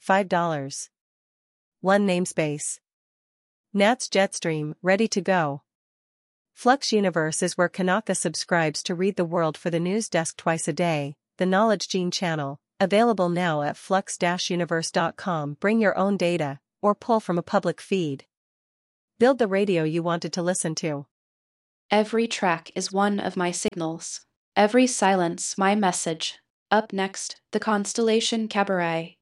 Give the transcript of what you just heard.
$5. 1 namespace. Nats Jetstream, ready to go. Flux Universe is where Kanaka subscribes to read the world for the news desk twice a day, the Knowledge Gene channel, available now at flux-universe.com. Bring your own data, or pull from a public feed. Build the radio you wanted to listen to. Every track is one of my signals. Every silence my message. Up next, the Constellation Cabaret.